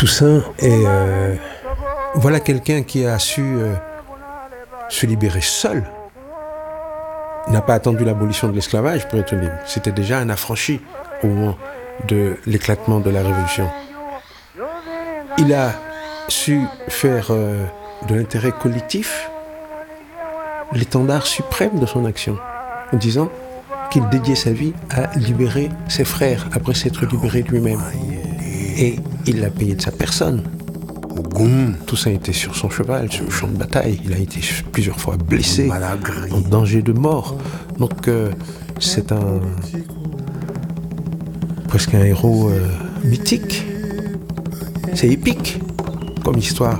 Toussaint est voilà quelqu'un qui a su se libérer seul. Il n'a pas attendu l'abolition de l'esclavage pour être libre. C'était déjà un affranchi au moment de l'éclatement de la Révolution. Il a su faire de l'intérêt collectif l'étendard suprême de son action, en disant qu'il dédiait sa vie à libérer ses frères après s'être libéré lui-même. Et il l'a payé de sa personne. Toussaint était sur son cheval, sur le champ de bataille. Il a été plusieurs fois blessé, en danger de mort. Donc c'est presque un héros mythique. C'est épique comme histoire.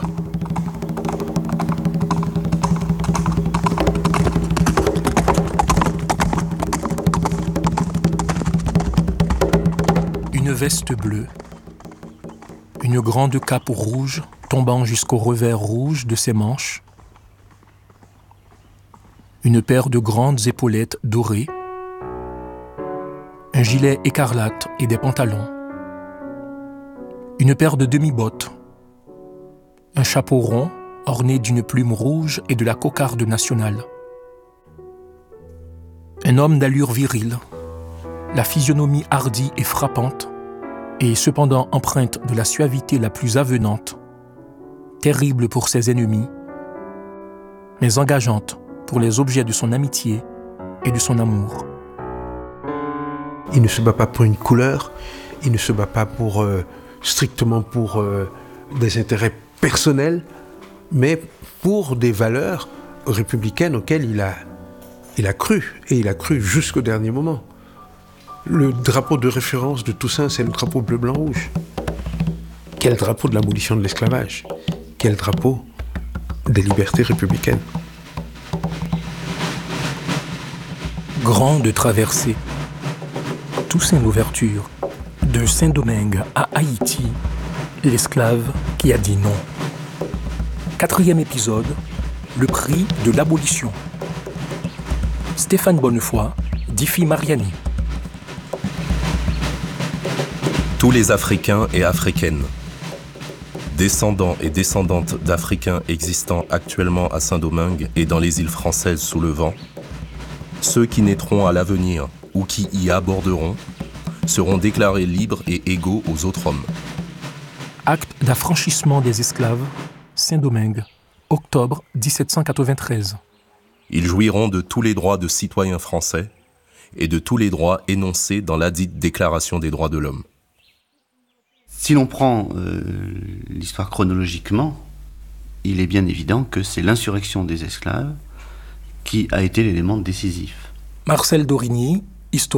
Une veste bleue, une grande cape rouge tombant jusqu'au revers rouge de ses manches, une paire de grandes épaulettes dorées, un gilet écarlate et des pantalons, une paire de demi-bottes, un chapeau rond orné d'une plume rouge et de la cocarde nationale. Un homme d'allure virile, la physionomie hardie et frappante, et cependant empreinte de la suavité la plus avenante, terrible pour ses ennemis, mais engageante pour les objets de son amitié et de son amour. Il ne se bat pas pour une couleur, il ne se bat pas strictement pour des intérêts personnels, mais pour des valeurs républicaines auxquelles il a cru, et il a cru jusqu'au dernier moment. Le drapeau de référence de Toussaint, c'est le drapeau bleu-blanc-rouge. Quel drapeau de l'abolition de l'esclavage? Quel drapeau des libertés républicaines? Grande traversée. Toussaint Louverture. De Saint-Domingue à Haïti, l'esclave qui a dit non. 4e épisode, le prix de l'abolition. Stéphane Bonnefoy, Diffie Mariani. Tous les Africains et Africaines, descendants et descendantes d'Africains existant actuellement à Saint-Domingue et dans les îles françaises sous le vent, ceux qui naîtront à l'avenir ou qui y aborderont, seront déclarés libres et égaux aux autres hommes. Acte d'affranchissement des esclaves, Saint-Domingue, octobre 1793. Ils jouiront de tous les droits de citoyens français et de tous les droits énoncés dans ladite Déclaration des droits de l'homme. Si l'on prend l'histoire chronologiquement, il est bien évident que c'est l'insurrection des esclaves qui a été l'élément décisif. Marcel Dorigny,